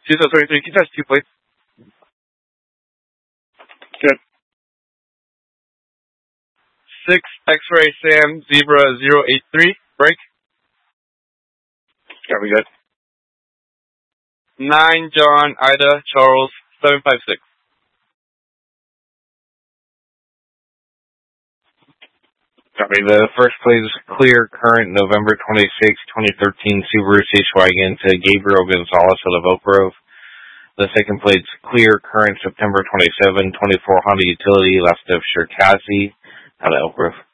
2023, can you test 2 plates? Good. 6 X-Ray Sam Zebra 083, break. Copy, good. 9 John Ida Charles 756. Copy. The first plate is clear current November 26, 2013 Subaru Station Wagon to Gabriel Gonzalez out of Oak Grove. The second plate's clear current September 27, 24 Honda Utility left of Cherkasy out of Elk Grove.